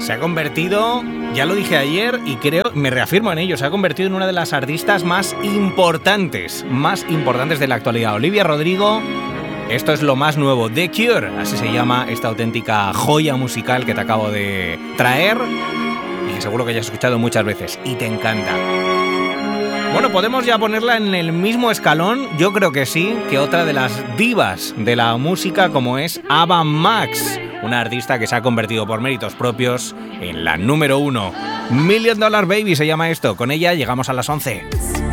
Se ha convertido, ya lo dije ayer y creo, me reafirmo en ello, se ha convertido en una de las artistas más importantes de la actualidad. Olivia Rodrigo, esto es lo más nuevo. The Cure, así se llama esta auténtica joya musical que te acabo de traer y que seguro que ya has escuchado muchas veces y te encanta. Bueno, ¿podemos ya ponerla en el mismo escalón? Yo creo que sí, que otra de las divas de la música como es Ava Max, una artista que se ha convertido por méritos propios en la número 1. $1 Million Baby se llama esto. Con ella llegamos a las 11.